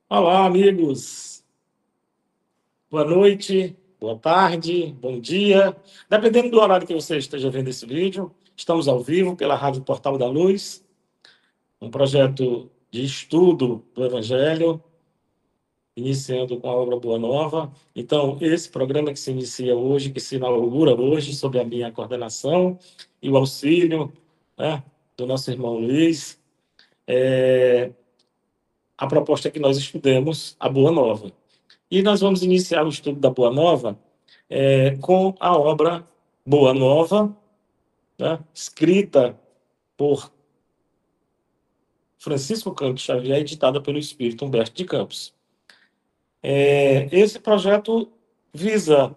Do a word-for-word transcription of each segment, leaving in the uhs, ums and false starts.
Olá, amigos. Boa noite, boa tarde, bom dia. Dependendo do horário que você esteja vendo esse vídeo, estamos ao vivo pela Rádio Portal da Luz, um projeto de estudo do Evangelho, iniciando com a obra Boa Nova. Então, esse programa que se inicia hoje, que se inaugura hoje, sob a minha coordenação e o auxílio, né, do nosso irmão Luiz, é, a proposta é que nós estudemos a Boa Nova. E nós vamos iniciar o estudo da Boa Nova é, com a obra Boa Nova, né, escrita por Francisco Campos Xavier, editada pelo Espírito Humberto de Campos. É, esse projeto visa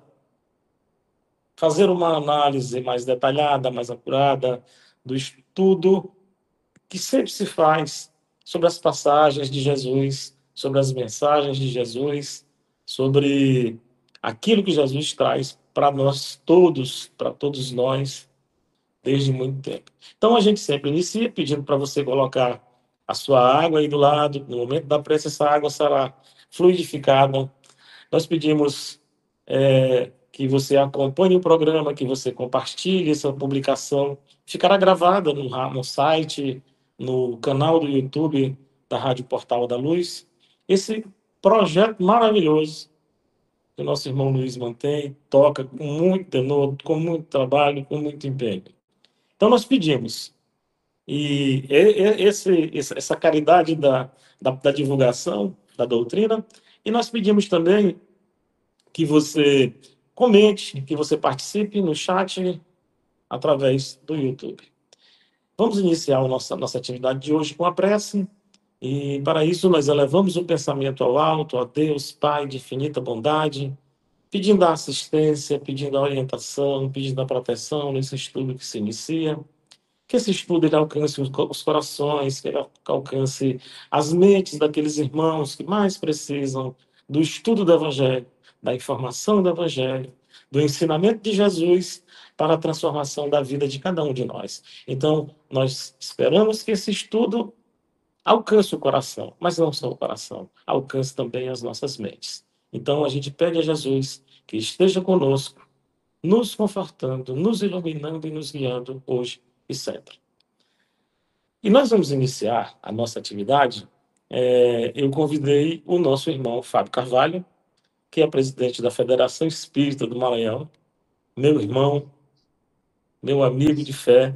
fazer uma análise mais detalhada, mais apurada do estudo que sempre se faz sobre as passagens de Jesus, sobre as mensagens de Jesus, sobre aquilo que Jesus traz para nós todos, para todos nós, desde muito tempo. Então a gente sempre inicia pedindo para você colocar a sua água aí do lado, no momento da prece essa água será fluidificada. Nós pedimos é, que você acompanhe o programa, que você compartilhe essa publicação. Ficará gravada no, no site, no canal do YouTube da Rádio Portal da Luz. Esse projeto maravilhoso que o nosso irmão Luiz mantém, toca com muito tenor, com muito trabalho, com muito empenho. Então nós pedimos, e esse, essa caridade da, da, da divulgação da doutrina, e nós pedimos também que você comente, que você participe no chat através do YouTube. Vamos iniciar a nossa, nossa atividade de hoje com a prece, e para isso nós elevamos o pensamento ao alto, a Deus, Pai de infinita bondade, pedindo a assistência, pedindo a orientação, pedindo a proteção nesse estudo que se inicia, que esse estudo ele alcance os corações, que ele alcance as mentes daqueles irmãos que mais precisam do estudo do Evangelho, da informação do Evangelho, do ensinamento de Jesus para a transformação da vida de cada um de nós. Então, nós esperamos que esse estudo alcance o coração, mas não só o coração, alcance também as nossas mentes. Então, a gente pede a Jesus que esteja conosco, nos confortando, nos iluminando e nos guiando hoje e sempre. E nós vamos iniciar a nossa atividade. É, eu convidei o nosso irmão Fábio Carvalho, que é presidente da Federação Espírita do Maranhão, meu irmão, meu amigo de fé,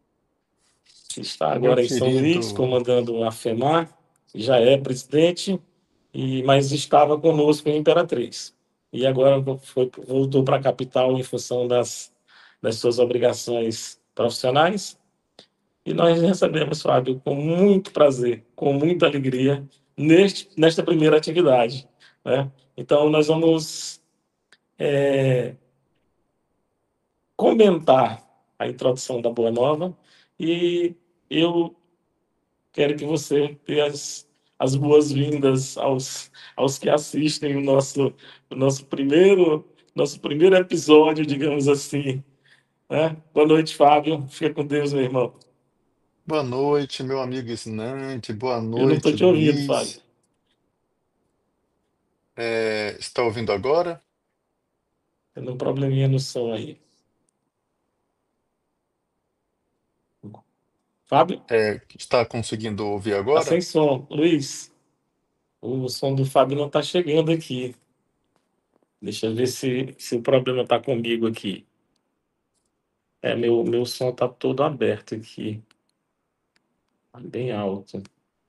que está Meu agora em São Luís, querido, comandando a FEMAR, já é presidente, e, mas estava conosco em Imperatriz. E agora foi, voltou para a capital em função das, das suas obrigações profissionais. E nós recebemos, Fábio, com muito prazer, com muita alegria, neste, nesta primeira atividade. Né? Então, nós vamos é, comentar a introdução da Boa Nova e eu quero que você dê as, as boas-vindas aos, aos que assistem o nosso, o nosso, primeiro, nosso primeiro episódio, digamos assim. Né? Boa noite, Fábio. Fica com Deus, meu irmão. boa noite, meu amigo Isnante, boa Eu não estou noite, te ouvindo, Fábio. Luiz. É, está ouvindo agora? Tem um probleminha no som aí. Fábio, É, está conseguindo ouvir tá sem agora? som. Luiz, o som do Fábio não tá chegando aqui. Deixa eu ver se, se o problema tá comigo aqui. É, meu, meu som tá todo aberto aqui. Tá bem alto.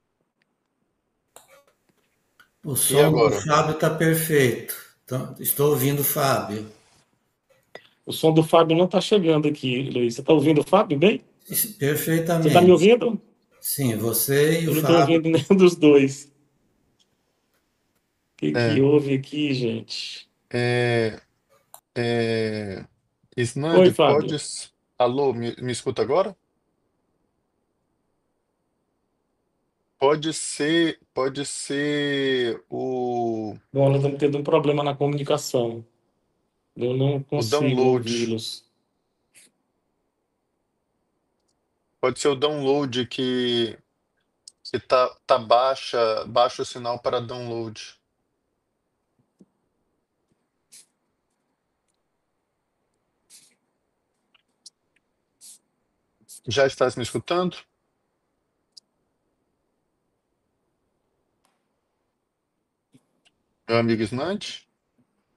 O E som do agora? Fábio está perfeito. Então, estou ouvindo o Fábio. O som do Fábio não tá chegando aqui, Luiz. Você tá ouvindo o Fábio bem? Você tá me Perfeitamente. ouvindo? Sim, você e o Eu não tô Fábio. ouvindo nenhum dos dois. O que que É, houve aqui, gente? é, é, Oi, Isnande, Fábio. pode... s- Alô, me, me escuta agora? Pode ser, pode ser o, Bom, nós estamos tendo um problema na comunicação. Eu não o consigo download. ouvi-los. Pode ser o download que que tá, tá baixa, baixo o sinal para download. Já estás me escutando? Meu amigo Snante?